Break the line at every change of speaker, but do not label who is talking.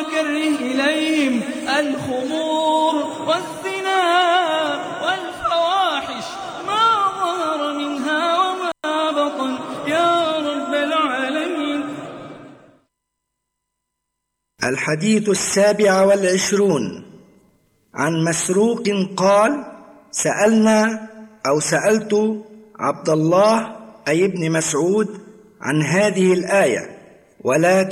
وكره إليهم الخمور والزنا والفواحش ما ظهر منها وما بطن يا رب العالمين.
الحديث 27 عن مسروق قال: سألت عبد الله أي ابن مسعود عن هذه الآية: ولا